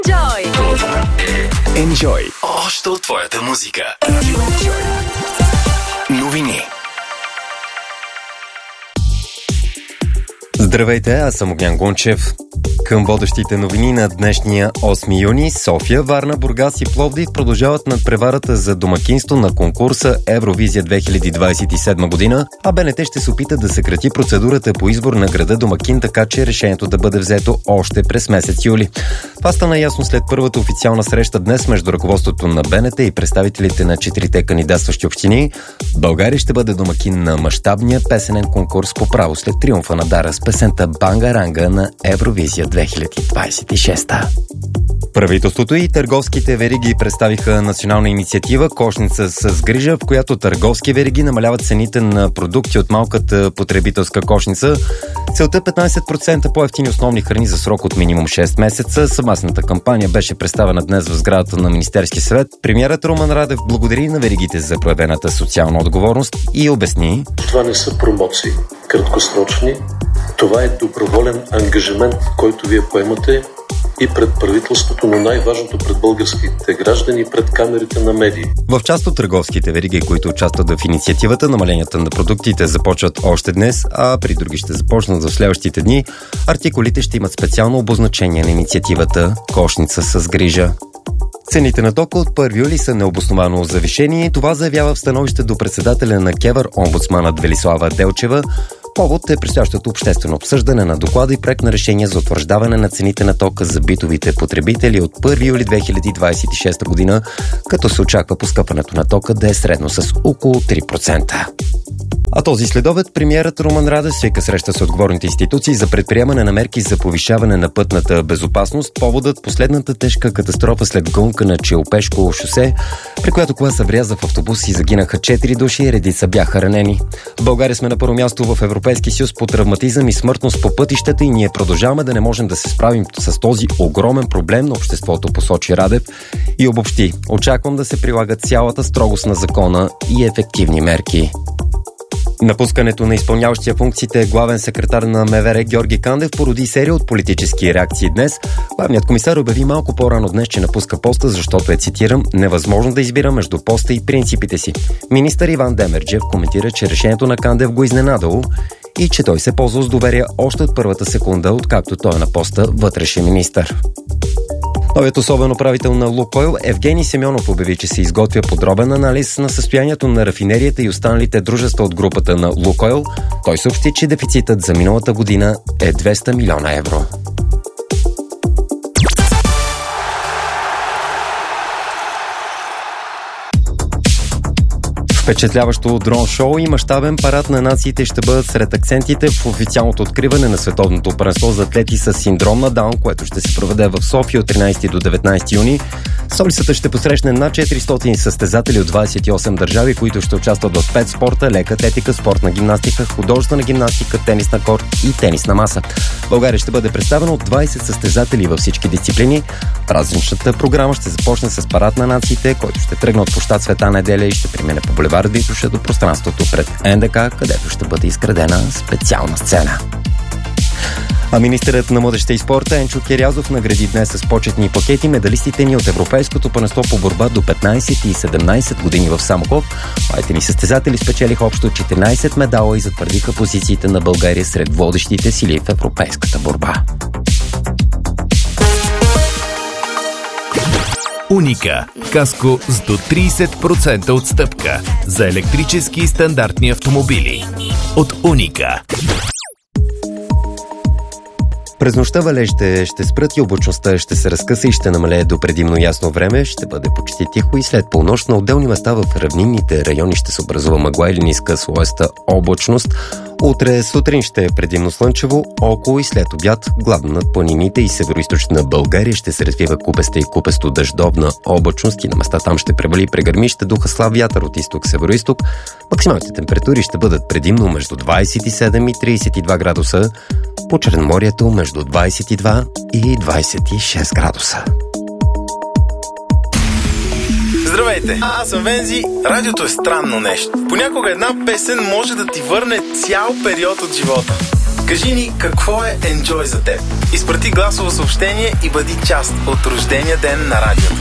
Enjoy! Това е Enjoy. Още от твоята музика. Enjoy. Новини. Здравейте, аз съм Огнян Гунчев. Към водещите новини на днешния 8 юни София, Варна, Бургас и Пловдив продължават надпреварата за домакинство на конкурса Евровизия 2027 година, а БНТ ще се опита да съкрати процедурата по избор на града домакин, така че решението да бъде взето още през месец юли. Това стана ясно след първата официална среща днес между ръководството на БНТ и представителите на 4-те кандидатстващи общини. България ще бъде домакин на мащабния песенен конкурс по право след триумфа на Дара с песента Бангаранга на Евровизия 2026. Правителството и търговските вериги представиха национална инициатива "Кошница с грижа", в която търговски вериги намаляват цените на продукти от малката потребителска кошница. Целта е 15% по-евтини основни храни за срок от минимум 6 месеца. Съвместната кампания беше представена днес в сградата на Министерския съвет. Премиерът Румен Радев благодари на веригите за проявената социална отговорност и обясни: това не са промоции краткосрочни, това е доброволен ангажимент, който вие поемате и пред правителството, но най-важното пред българските граждани и пред камерите на медии. В част от търговските вериги, които участват в инициативата, намаленията на продуктите започват още днес, а при други ще започнат в следващите дни. Артикулите ще имат специално обозначение на инициативата "Кошница с грижа". Цените на тока от 1 юли са необосновано завишени. Това заявява в становище до председателя на КЕВР, омбудсманът Велислава Делчева. Повод е предстоящото обществено обсъждане на доклада и проект на решение за утвърждаване на цените на тока за битовите потребители от 1 юли 2026 година, като се очаква поскъпването на тока да е средно с около 3%. А този следобед премиерът Румен Радев свика среща с отговорните институции за предприемане на мерки за повишаване на пътната безопасност. Поводът последната тежка катастрофа след гонка на Челопешко шосе, при която кола се вряза в автобус и загинаха 4 души и редица бяха ранени. В България сме на първо място в Европейския съюз по травматизъм и смъртност по пътищата и ние продължаваме да не можем да се справим с този огромен проблем на обществото, посочи Радев и обобщи: очаквам да се прилага цялата строгост на закона и ефективни мерки. Напускането на изпълняващия функциите главен секретар на МВР Георги Кандев породи серия от политически реакции днес. Главният комисар обяви малко по-рано днес, че напуска поста, защото цитирам: невъзможно да избира между поста и принципите си. Министър Иван Демерджиев коментира, че решението на Кандев го изненадало и че той се ползва с доверие още от първата секунда, откакто той е на поста вътрешен министър. Новият особен управител на Лукойл Евгений Семенов обяви, че се изготвя подробен анализ на състоянието на рафинерията и останалите дружества от групата на Лукойл. Той съобщи, че дефицитът за миналата година е 200 милиона евро. Впечатляващо дрон шоу и мащабен парад на нациите ще бъдат сред акцентите в официалното откриване на световното първенство за атлети с синдром на Даун, което ще се проведе в София от 13 до 19 юни. Столицата ще посрещне над 400 състезатели от 28 държави, които ще участват в 5 спорта: лека атлетика, спортна гимнастика, художествена гимнастика, тенис на корт и тенис на маса. България ще бъде представена от 20 състезатели във всички дисциплини. Празничната програма ще започне с парад на нациите, който ще тръгне от площад Света Неделя и ще премине по булевард Витоша до пространството пред НДК, където ще бъде изградена специална сцена. А министърът на младежта и спорта Енчо Кирязов награди днес с почетни пакети медалистите ни от Европейското първенство по борба до 15 и 17 години в Самоков. Моите ни състезатели спечелиха общо 14 медала и затвърдиха позициите на България сред водещите сили в европейската борба. Уника. Каско с до 30% отстъпка за електрически и стандартни автомобили. От Уника. През нощта валежите ще спрат и облачността ще се разкъса и ще намалее до предимно ясно време. Ще бъде почти тихо и след полунощ на отделни места в равнинните райони ще се образува мъгла или ниска слоеста облачност. Утре сутрин ще е предимно слънчево, около и след обяд главно над планините и североизточна България ще се развива купеста и купесто дъждовна облачност и на места там ще превали и прегърми, ще духа слаб вятър от изток-североизток. Максималните температури ще бъдат предимно между 27 и 32 градуса, по Черноморието между 22 и 26 градуса. Здравейте, аз съм Вензи. Радиото е странно нещо. Понякога една песен може да ти върне цял период от живота. Кажи ни какво е Enjoy за теб. Изпрати гласово съобщение и бъди част от рождения ден на радиото.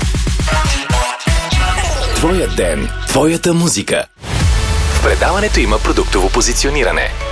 Твоя ден, твоята музика. В предаването има продуктово позициониране.